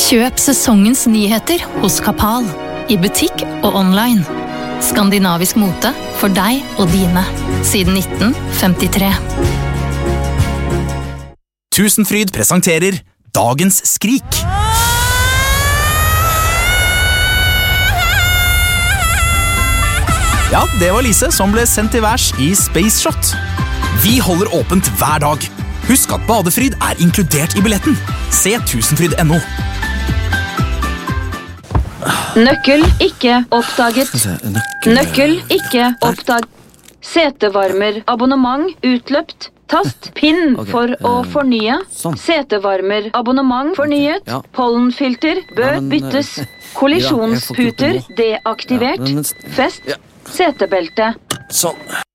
Kjøp sesongens nyheter hos Kapal, i butikk og online. Skandinavisk mote for deg og dine, siden 1953. Tusenfryd presenterer Dagens Skrik. Ja, det var Lise som ble sendt til værs i Space Shot. Vi holder åpent hver dag. Husk at badefryd er inkludert i billetten. Se tusenfryd.no. Nøkkel ikke oppdaget. Nøkkel ikke oppdaget. Setevarmer abonnement utløpt. Tast PIN for å fornye. Setevarmer abonnement fornyet. Pollenfilter bør byttes. Kollisjonsputer deaktivert. Fest setebelte. Sånn.